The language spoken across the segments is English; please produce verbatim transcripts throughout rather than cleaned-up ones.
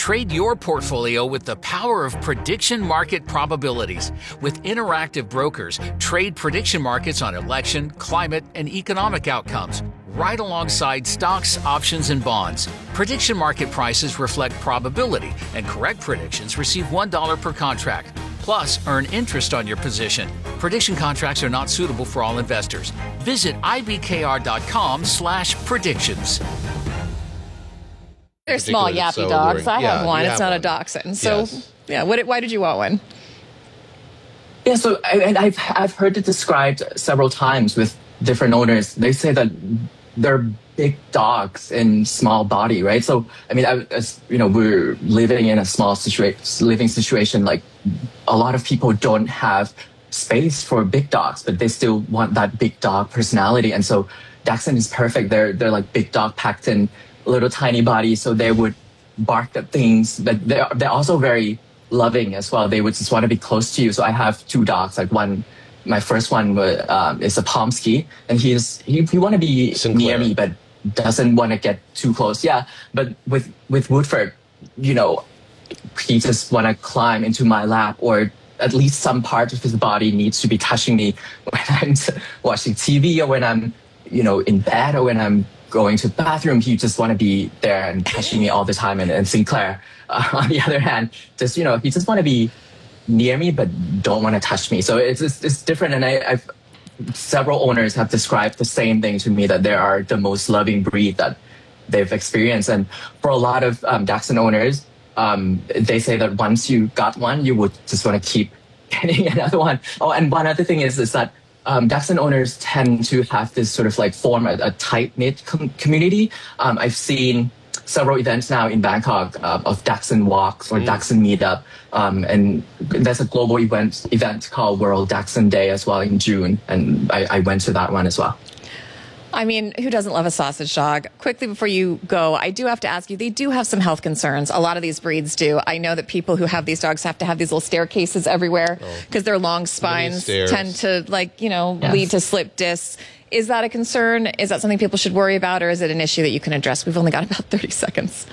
Trade your portfolio with the power of prediction market probabilities. With interactive brokers, trade prediction markets on election, climate, and economic outcomes, right alongside stocks, options, and bonds. Prediction market prices reflect probability, and correct predictions receive one dollar per contract. Plus, earn interest on your position. Prediction contracts are not suitable for all investors. Visit ibkr.com slash predictions. They're small, yappy so dogs. I yeah, have one. It's not one. a dachshund. So, yes. yeah. What? Why did you want one? Yeah. So, I, and I've I've heard it described several times with different owners. They say that they're big dogs in small body, right? So, I mean, as you know, we're living in a small situation, living situation. Like, a lot of people don't have space for big dogs, but they still want that big dog personality. And so, Dachshund is perfect. They're they're like big dog packed in little tiny body, so they would bark at things, but they're, they're also very loving as well. They would just want to be close to you. So I have two dogs, like one, my first one um, is a Pomsky, and he's, he, he want to be Sinclair. near me, but doesn't want to get too close. Yeah, but with, with Woodford, you know, he just want to climb into my lap, or at least some part of his body needs to be touching me when I'm watching T V, or when I'm, you know, in bed, or when I'm going to the bathroom. He just want to be there and touching me all the time. And, and Sinclair, uh, on the other hand, just, you know, he just want to be near me, but don't want to touch me. So it's, it's, it's different. And I, I've, several owners have described the same thing to me, that they are the most loving breed that they've experienced. And for a lot of um, Dachshund owners, um, they say that once you got one, you would just want to keep getting another one. Oh, and one other thing is, is that Um, Dachshund owners tend to have this sort of like form a, a tight-knit com- community. Um, I've seen several events now in Bangkok uh, of Dachshund walks or mm. Dachshund meetup. Um, and there's a global event event called World Dachshund Day as well in June. And I, I went to that one as well. I mean, who doesn't love a sausage dog? Quickly before you go, I do have to ask you, they do have some health concerns. A lot of these breeds do. I know that people who have these dogs have to have these little staircases everywhere because oh. their long spines tend to, like, you know, yes. lead to slip discs. Is that a concern? Is that something people should worry about, or is it an issue that you can address? We've only got about thirty seconds.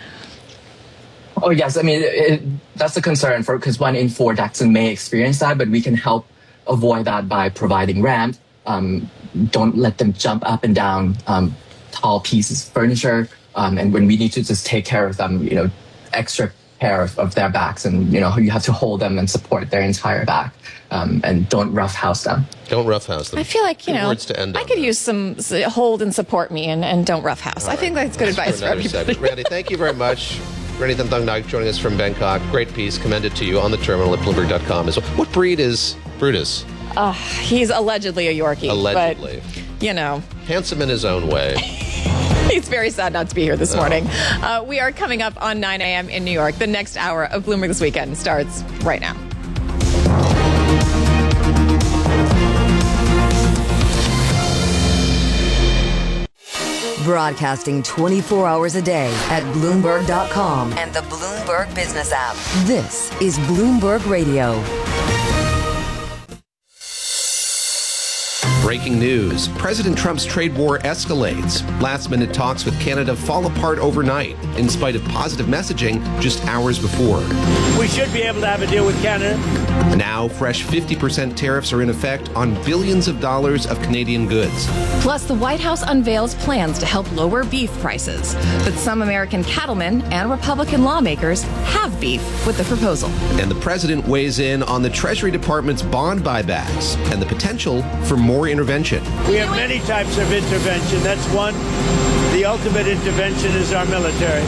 Oh, yes. I mean, it, that's a concern for because one in four Dachshund may experience that, but we can help avoid that by providing ramp. Um, don't let them jump up and down um, tall pieces of furniture. Um, and when we need to just take care of them, you know, extra care of, of their backs, and, you know, you have to hold them and support their entire back. Um, and don't roughhouse them. Don't roughhouse them. I feel like, you Good know, words to end I on could that. use some hold and support me, and, and don't roughhouse. All I think right. that's good Let's advice for everybody. Segment. Randy, thank you very much. Randy Thantongnak joining us from Bangkok. Great piece. Commended to you on the terminal at Bloomberg dot com as well. What breed is Brutus? Uh, he's allegedly a Yorkie. Allegedly. But, you know. Handsome in his own way. He's very sad not to be here this no. morning. Uh, we are coming up on nine a.m. in New York. The next hour of Bloomberg This Weekend starts right now. Broadcasting twenty-four hours a day at Bloomberg dot com and the Bloomberg Business app. This is Bloomberg Radio. Breaking news. President Trump's trade war escalates. Last-minute talks with Canada fall apart overnight, in spite of positive messaging just hours before. We should be able to have a deal with Canada. Now, fresh fifty percent tariffs are in effect on billions of dollars of Canadian goods. Plus, the White House unveils plans to help lower beef prices. But some American cattlemen and Republican lawmakers have beef with the proposal. And the president weighs in on the Treasury Department's bond buybacks and the potential for more intervention. We have many types of intervention. That's one. The ultimate intervention is our military.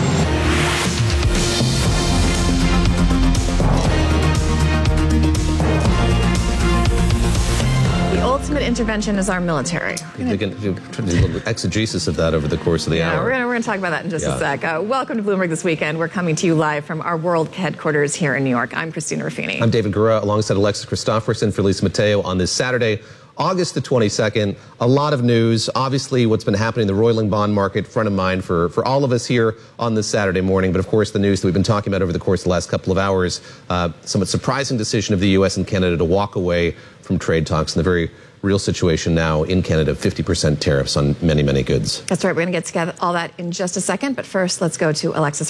The ultimate intervention is our military. You can do a little exegesis of that over the course of the yeah, hour. We're going we're to talk about that in just yeah. a sec. Uh, welcome to Bloomberg This Weekend. We're coming to you live from our world headquarters here in New York. I'm Christina Ruffini. I'm David Gura, alongside Alexis Christopherson for Lisa Mateo on this Saturday, August the twenty-second. A lot of news. Obviously, what's been happening in the roiling bond market, front of mind for, for all of us here on this Saturday morning. But, of course, the news that we've been talking about over the course of the last couple of hours, uh, somewhat surprising decision of the U S and Canada to walk away from trade talks, and the very real situation now in Canada, fifty percent tariffs on many, many goods. That's right. We're going to get to all that in just a second. But first, let's go to Alexis